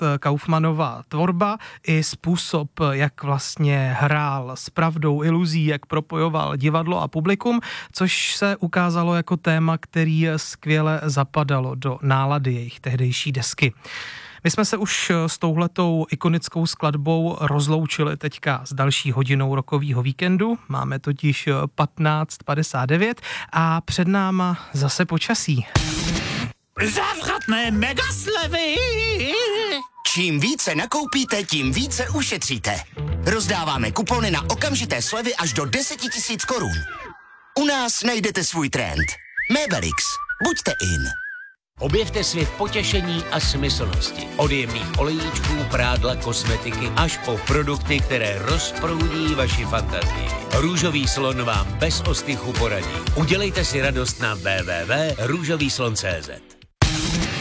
Kaufmanova tvorba i způsob, jak vlastně hrál s pravdou, iluzí, jak propojoval divadlo a publikum, což se ukázalo jako téma, který skvěle zapadalo do nálady jejich tehdejší desky. My jsme se už s touhletou ikonickou skladbou rozloučili teďka s další hodinou rokového víkendu. Máme totiž 15:59 a před náma zase počasí. Závratné megaslevy! Čím více nakoupíte, tím více ušetříte. Rozdáváme kupony na okamžité slevy až do 10 000 korun. U nás najdete svůj trend. Mebelix. Buďte in. Objevte svět potěšení a smyslnosti. Od jemných olejíčků, prádla, kosmetiky až po produkty, které rozproudí vaši fantazii. Růžový slon vám bez ostychu poradí. Udělejte si radost na www.růžovýslon.cz.